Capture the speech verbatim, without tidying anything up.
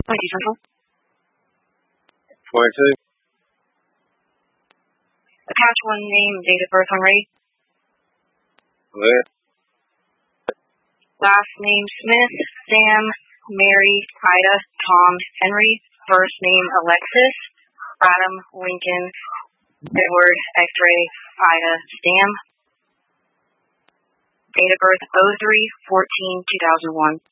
twenty Central. twenty-two. Attach one name, date of birth when ready. Lit. Last name Smith, Sam, Mary, Ida, Tom, Henry. First name Alexis, Adam, Lincoln, Edward, X-ray, Ida, Stam. Date of birth oh three fourteen two thousand one.